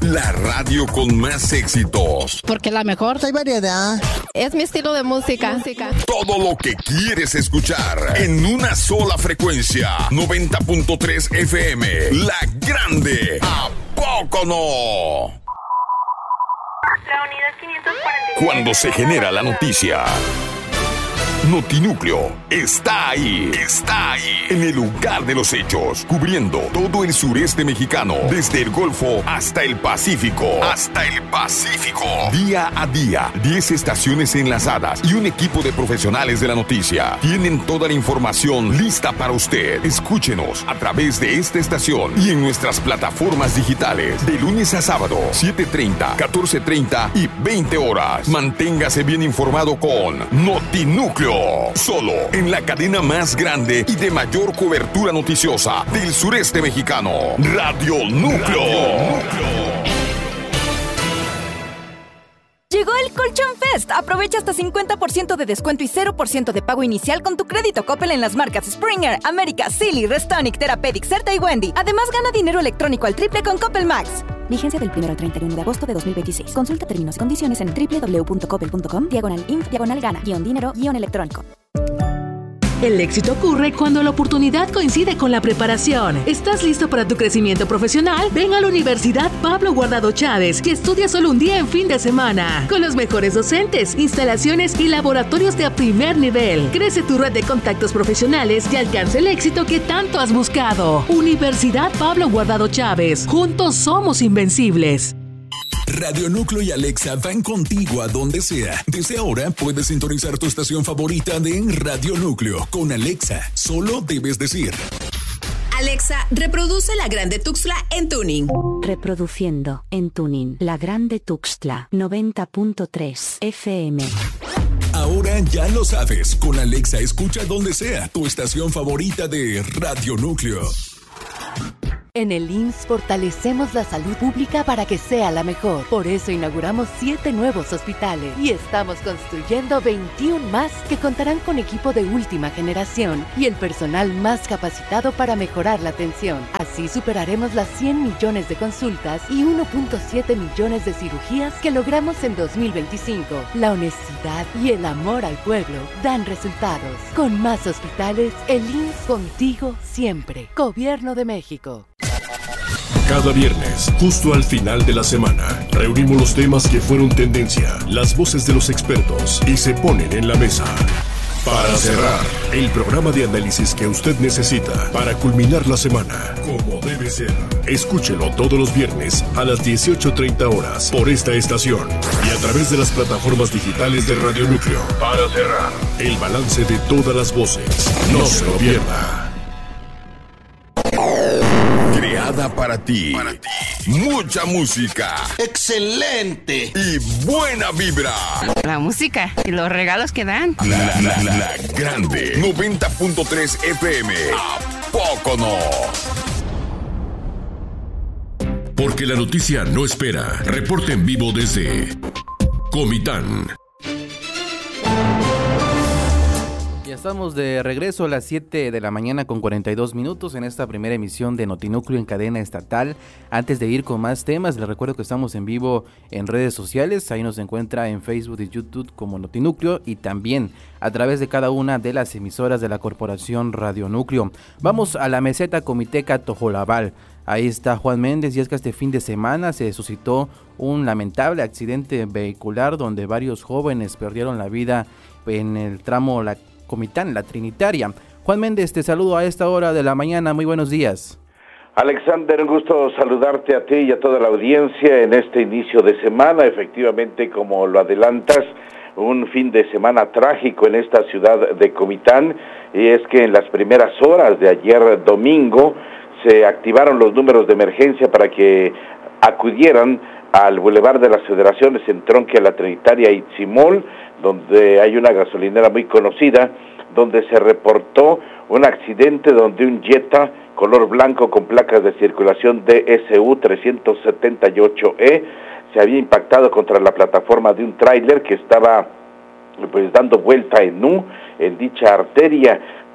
la radio con más éxitos. Porque la mejor. Hay variedad. Es mi estilo de música. Todo lo que quieres escuchar en una sola frecuencia. 90.3 FM. La Grande. ¿A poco no? La unidad 540. Cuando se genera la noticia, Notinúcleo está ahí, en el lugar de los hechos, cubriendo todo el sureste mexicano, desde el Golfo hasta el Pacífico. Día a día, 10 estaciones enlazadas y un equipo de profesionales de la noticia. Tienen toda la información lista para usted. Escúchenos a través de esta estación y en nuestras plataformas digitales, de lunes a sábado, 7:30, 14:30 y 20 horas. Manténgase bien informado con Notinúcleo. Solo en la cadena más grande y de mayor cobertura noticiosa del sureste mexicano. Radio Núcleo. Llegó el Colchón Fest. Aprovecha hasta 50% de descuento y 0% de pago inicial con tu crédito Coppel en las marcas Springer, América, Silly, Restonic, Therapeutic, Certa y Wendy. Además, gana dinero electrónico al triple con Coppel Max. Vigencia del 1 al 31 de agosto de 2026. Consulta términos y condiciones en www.coppel.com/inf/gana-dinero-electrónico. El éxito ocurre cuando la oportunidad coincide con la preparación. ¿Estás listo para tu crecimiento profesional? Ven a la Universidad Pablo Guardado Chávez, que estudia solo un día en fin de semana. Con los mejores docentes, instalaciones y laboratorios de primer nivel. Crece tu red de contactos profesionales y alcanza el éxito que tanto has buscado. Universidad Pablo Guardado Chávez. Juntos somos invencibles. Radio Núcleo y Alexa van contigo a donde sea. Desde ahora puedes sintonizar tu estación favorita de Radio Núcleo. Con Alexa, solo debes decir: Alexa, reproduce La Grande Tuxtla en tuning. Reproduciendo en tuning La Grande Tuxtla 90.3 FM. Ahora ya lo sabes. Con Alexa escucha donde sea tu estación favorita de Radio Núcleo. En el IMSS fortalecemos la salud pública para que sea la mejor. Por eso inauguramos 7 nuevos hospitales y estamos construyendo 21 más que contarán con equipo de última generación y el personal más capacitado para mejorar la atención. Así superaremos las 100 millones de consultas y 1.7 millones de cirugías que logramos en 2025. La honestidad y el amor al pueblo dan resultados. Con más hospitales, el IMSS contigo siempre. Gobierno de México. Cada viernes, justo al final de la semana, reunimos los temas que fueron tendencia, las voces de los expertos y se ponen en la mesa. Para cerrar, el programa de análisis que usted necesita para culminar la semana, como debe ser. Escúchelo todos los viernes a las 18:30 horas por esta estación y a través de las plataformas digitales de Radio Núcleo. Para cerrar, el balance de todas las voces. No se lo pierda. Creada para ti. Mucha música. ¡Excelente! Y buena vibra. La música y los regalos que dan. La Grande 90.3 FM. ¿A poco no? Porque la noticia no espera. Reporte en vivo desde Comitán. Estamos de regreso a las 7 de la mañana con 42 minutos en esta primera emisión de Notinúcleo en cadena estatal. Antes de ir con más temas, les recuerdo que estamos en vivo en redes sociales. Ahí nos encuentra en Facebook y YouTube como Notinúcleo y también a través de cada una de las emisoras de la Corporación Radio Núcleo. Vamos a la meseta Comiteca Tojolabal. Ahí está Juan Méndez y es que este fin de semana se suscitó un lamentable accidente vehicular donde varios jóvenes perdieron la vida en el tramo La Comitán, La Trinitaria. Juan Méndez, te saludo a esta hora de la mañana. Muy buenos días. Alexander, un gusto saludarte a ti y a toda la audiencia en este inicio de semana. Efectivamente, como lo adelantas, un fin de semana trágico en esta ciudad de Comitán, y es que en las primeras horas de ayer domingo se activaron los números de emergencia para que acudieran al Boulevard de las Federaciones en tronque a La Trinitaria y Itzimol, donde hay una gasolinera muy conocida, donde se reportó un accidente donde un Jetta color blanco con placas de circulación DSU 378E se había impactado contra la plataforma de un tráiler que estaba dando vuelta en U en dicha arteria.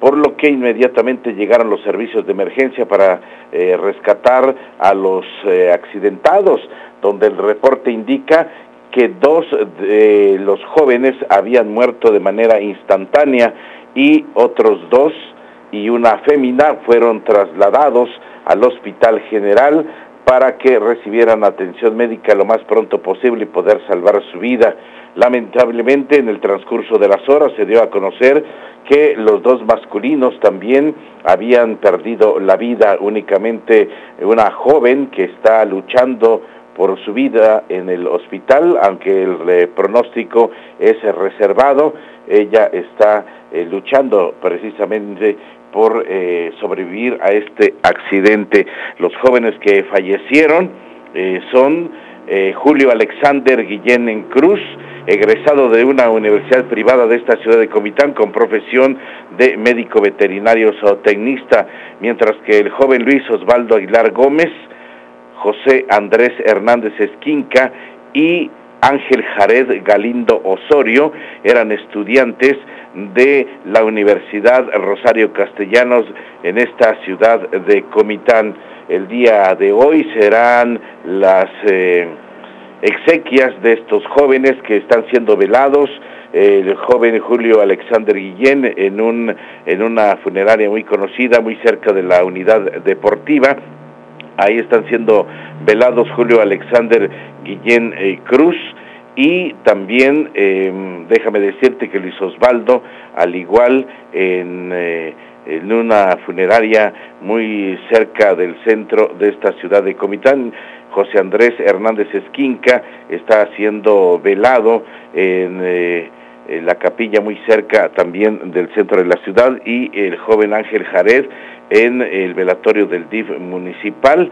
por lo que inmediatamente llegaron los servicios de emergencia para rescatar a los accidentados, donde el reporte indica que 2 de los jóvenes habían muerto de manera instantánea y otros 2 y una fémina fueron trasladados al Hospital General para que recibieran atención médica lo más pronto posible y poder salvar su vida. Lamentablemente, en el transcurso de las horas se dio a conocer que los 2 masculinos también habían perdido la vida. Únicamente una joven que está luchando por su vida en el hospital, aunque el pronóstico es reservado, ella está luchando precisamente por sobrevivir a este accidente. Los jóvenes que fallecieron son Julio Alexander Guillén Cruz, egresado de una universidad privada de esta ciudad de Comitán con profesión de médico veterinario zootecnista, mientras que el joven Luis Osvaldo Aguilar Gómez, José Andrés Hernández Esquinca y Ángel Jared Galindo Osorio eran estudiantes de la Universidad Rosario Castellanos en esta ciudad de Comitán. El día de hoy serán las exequias de estos jóvenes que están siendo velados. El joven Julio Alexander Guillén en una funeraria muy conocida, muy cerca de la unidad deportiva. Ahí están siendo velados Julio Alexander Guillén Cruz y también déjame decirte que Luis Osvaldo, al igual en una funeraria muy cerca del centro de esta ciudad de Comitán, José Andrés Hernández Esquinca está siendo velado en la capilla muy cerca también del centro de la ciudad, y el joven Ángel Jared en el velatorio del DIF municipal.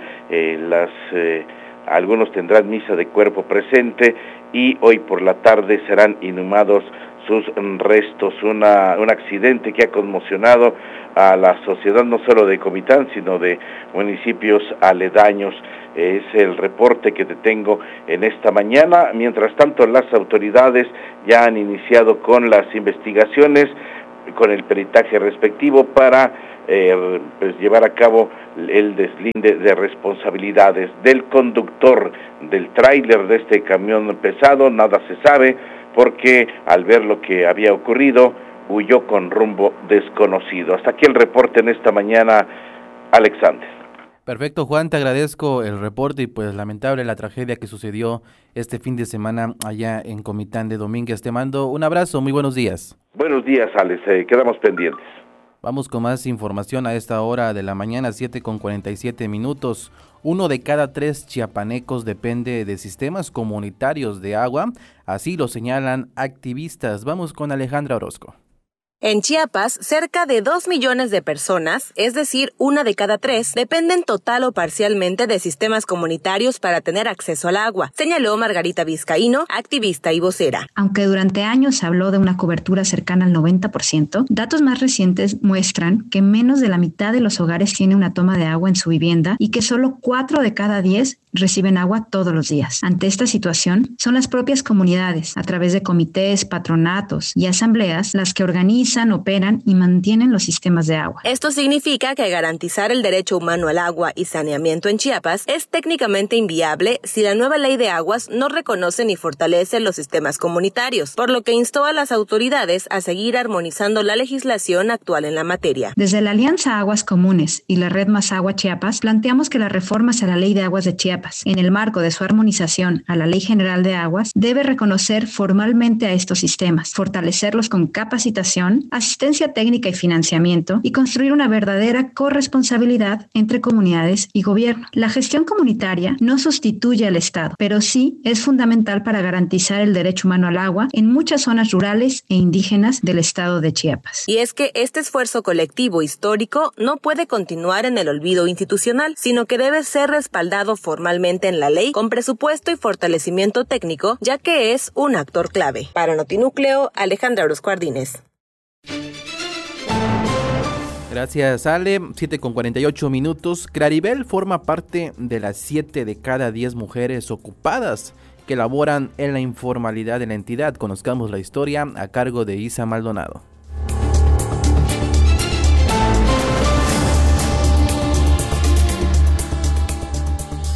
Algunos tendrán misa de cuerpo presente y hoy por la tarde serán inhumados sus restos. Un accidente que ha conmocionado a la sociedad no solo de Comitán, sino de municipios aledaños. Es el reporte que te tengo en esta mañana. Mientras tanto, las autoridades ya han iniciado con las investigaciones, con el peritaje respectivo para llevar a cabo el deslinde de responsabilidades del conductor del tráiler de este camión pesado. Nada se sabe porque al ver lo que había ocurrido huyó con rumbo desconocido. Hasta aquí el reporte en esta mañana, Alexander. Perfecto, Juan, te agradezco el reporte y pues lamentable la tragedia que sucedió este fin de semana allá en Comitán de Domínguez. Te mando un abrazo, muy buenos días. Buenos días, Alex, quedamos pendientes. Vamos con más información a esta hora de la mañana, 7:47. 1 de cada 3 chiapanecos depende de sistemas comunitarios de agua, así lo señalan activistas. Vamos con Alejandra Orozco. En Chiapas, cerca de 2 millones de personas, es decir, 1 de cada 3, dependen total o parcialmente de sistemas comunitarios para tener acceso al agua, señaló Margarita Vizcaíno, activista y vocera. Aunque durante años se habló de una cobertura cercana al 90%, datos más recientes muestran que menos de la mitad de los hogares tiene una toma de agua en su vivienda y que solo 4 de cada 10 reciben agua todos los días. Ante esta situación, son las propias comunidades, a través de comités, patronatos y asambleas, las que organizan, operan y mantienen los sistemas de agua. Esto significa que garantizar el derecho humano al agua y saneamiento en Chiapas es técnicamente inviable si la nueva ley de aguas no reconoce ni fortalece los sistemas comunitarios, por lo que instó a las autoridades a seguir armonizando la legislación actual en la materia. Desde la Alianza Aguas Comunes y la Red Más Agua Chiapas, planteamos que las reformas a la Ley de Aguas de Chiapas, en el marco de su armonización a la Ley General de Aguas, debe reconocer formalmente a estos sistemas, fortalecerlos con capacitación, asistencia técnica y financiamiento, y construir una verdadera corresponsabilidad entre comunidades y gobierno. La gestión comunitaria no sustituye al Estado, pero sí es fundamental para garantizar el derecho humano al agua en muchas zonas rurales e indígenas del estado de Chiapas. Y es que este esfuerzo colectivo histórico no puede continuar en el olvido institucional, sino que debe ser respaldado formalmente en la ley, con presupuesto y fortalecimiento técnico, ya que es un actor clave. Para Notinúcleo, Alejandra Orozco Ardínez. Gracias, Ale. 7:48. Claribel forma parte de las 7 de cada 10 mujeres ocupadas que laboran en la informalidad de la entidad. Conozcamos la historia a cargo de Isa Maldonado.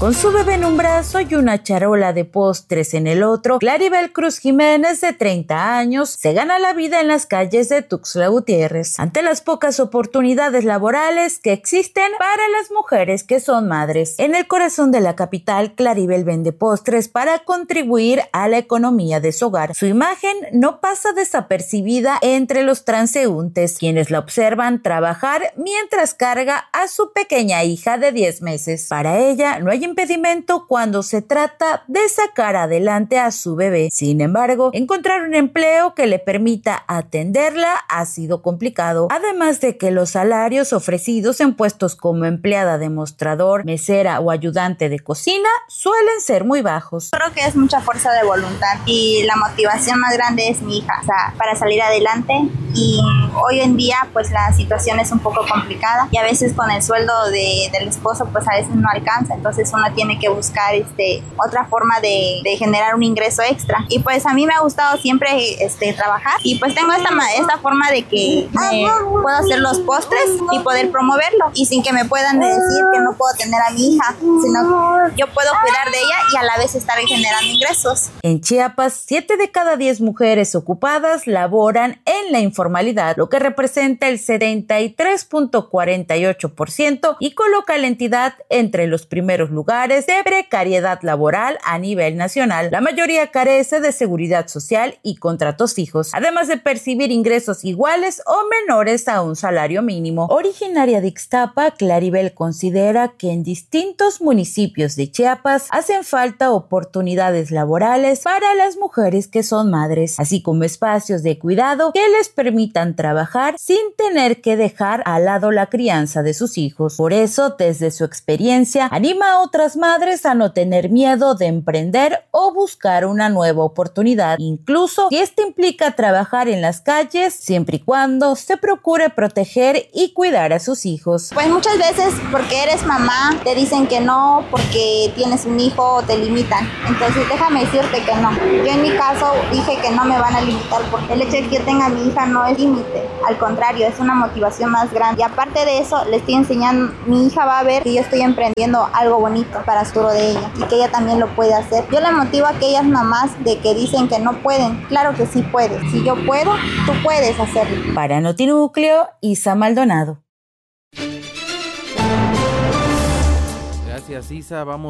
Con su bebé en un brazo y una charola de postres en el otro, Claribel Cruz Jiménez, de 30 años, se gana la vida en las calles de Tuxtla Gutiérrez, ante las pocas oportunidades laborales que existen para las mujeres que son madres. En el corazón de la capital, Claribel vende postres para contribuir a la economía de su hogar. Su imagen no pasa desapercibida entre los transeúntes, quienes la observan trabajar mientras carga a su pequeña hija de 10 meses. Para ella, no hay impedimento cuando se trata de sacar adelante a su bebé. Sin embargo, encontrar un empleo que le permita atenderla ha sido complicado, además de que los salarios ofrecidos en puestos como empleada de mostrador, mesera o ayudante de cocina suelen ser muy bajos. Creo que es mucha fuerza de voluntad y la motivación más grande es mi hija, o sea, para salir adelante. Y hoy en día pues la situación es un poco complicada y a veces con el sueldo del esposo pues a veces no alcanza, entonces uno tiene que buscar otra forma de generar un ingreso extra. Y pues a mí me ha gustado siempre trabajar y pues tengo esta forma de que puedo hacer los postres y poder promoverlo y sin que me puedan decir que no puedo tener a mi hija, sino yo puedo cuidar de ella y a la vez estar generando ingresos. En Chiapas, 7 de cada 10 mujeres ocupadas laboran en la informalidad, lo que representa el 73.48% y coloca a la entidad entre los primeros lugares de precariedad laboral a nivel nacional. La mayoría carece de seguridad social y contratos fijos, además de percibir ingresos iguales o menores a un salario mínimo. Originaria de Ixtapa, Claribel considera que en distintos municipios de Chiapas hacen falta oportunidades laborales para las mujeres que son madres, así como espacios de cuidado que les permitan trabajar sin tener que dejar al lado la crianza de sus hijos. Por eso, desde su experiencia, anima a otras madres a no tener miedo de emprender o buscar una nueva oportunidad, incluso si esto implica trabajar en las calles, siempre y cuando se procure proteger y cuidar a sus hijos. Pues muchas veces porque eres mamá te dicen que no, porque tienes un hijo te limitan, entonces déjame decirte que no. Yo en mi caso dije que no me van a limitar porque el hecho de que yo tenga a mi hija no es límite, al contrario, es una motivación más grande. Y aparte de eso, le estoy enseñando, mi hija va a ver que yo estoy emprendiendo algo bonito para el futuro de ella y que ella también lo puede hacer. Yo la motivo a aquellas mamás de que dicen que no pueden. Claro que sí puedes. Si yo puedo, tú puedes hacerlo. Para Notinúcleo, Isa Maldonado. Gracias, Isa. Vamos